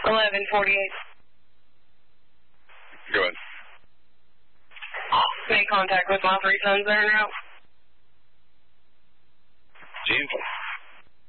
1148. Go ahead. Make contact with my 3 sons there now. Gene?